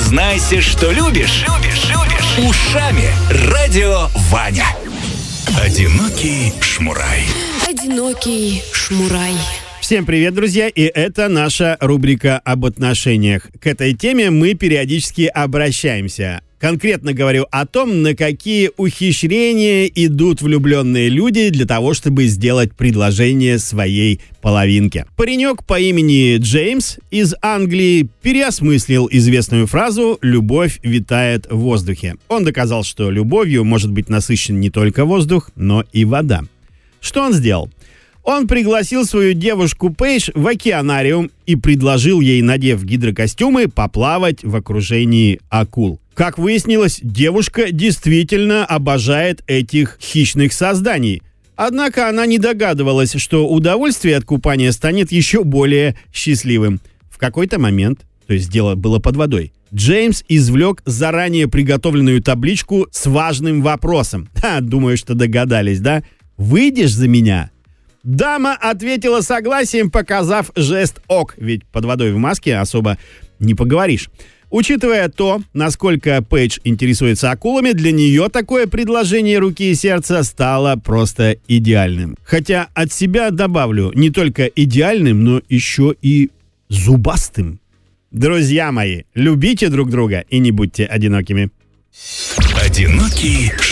Признайся, что любишь. Ушами Радио Ваня. Одинокий шмурай. Одинокий шмурай. Всем привет, друзья, и это наша рубрика об отношениях. К этой теме мы периодически обращаемся. Конкретно говорю о том, на какие ухищрения идут влюбленные люди для того, чтобы сделать предложение своей половинке. Паренек по имени Джеймс из Англии переосмыслил известную фразу «любовь витает в воздухе». Он доказал, что любовью может быть насыщен не только воздух, но и вода. Что он сделал? Он пригласил свою девушку Пейдж в океанариум и предложил ей, надев гидрокостюмы, поплавать в окружении акул. Как выяснилось, девушка действительно обожает этих хищных созданий. Однако она не догадывалась, что удовольствие от купания станет еще более счастливым. В какой-то момент, то есть дело было под водой, Джеймс извлек заранее приготовленную табличку с важным вопросом. Думаю, что догадались, да? «Выйдешь за меня?» Дама ответила согласием, показав жест «ок», ведь под водой в маске особо не поговоришь. Учитывая то, насколько Пейдж интересуется акулами, для нее такое предложение руки и сердца стало просто идеальным. Хотя от себя добавлю, не только идеальным, но еще и зубастым. Друзья мои, любите друг друга и не будьте одинокими. Одинокий